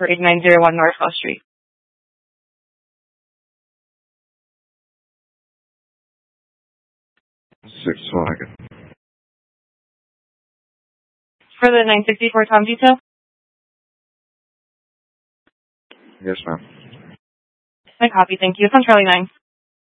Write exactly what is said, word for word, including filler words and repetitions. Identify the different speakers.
Speaker 1: for eight nine zero one North South Street.
Speaker 2: Six Wagon.
Speaker 1: For the nine sixty-four Tom detail?
Speaker 2: Yes, ma'am.
Speaker 1: My copy, thank you. It's on Charlie nine.